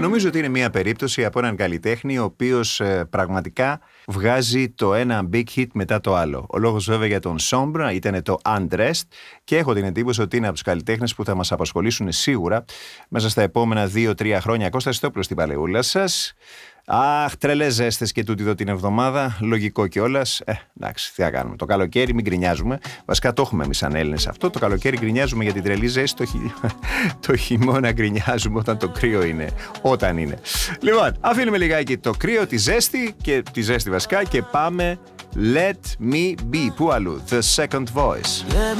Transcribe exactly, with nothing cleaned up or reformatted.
Νομίζω ότι είναι μια περίπτωση από έναν καλλιτέχνη ο οποίος ε, πραγματικά βγάζει το ένα big hit μετά το άλλο. Ο λόγος βέβαια για τον Sombra ήταν το Undressed και έχω την εντύπωση ότι είναι από τους καλλιτέχνες που θα μας απασχολήσουν σίγουρα μέσα στα επόμενα δύο τρία χρόνια. Κώστα Χριστόπουλος στην παλαιούλα σας. Αχ, τρελές ζέστες και τούτη εδώ την εβδομάδα. Λογικό κιόλας. Ε, εντάξει, τι θα κάνουμε. Το καλοκαίρι μην γκρινιάζουμε. Βασικά το έχουμε εμείς σαν Έλληνες αυτό. Το καλοκαίρι γκρινιάζουμε για την τρελή ζέστη. Το, χει... το χειμώνα γκρινιάζουμε όταν το κρύο είναι. Όταν είναι. Λοιπόν, αφήνουμε λιγάκι το κρύο, τη ζέστη και τη ζέστη βασικά και πάμε. Let me be. Πού αλλού? The second voice. Let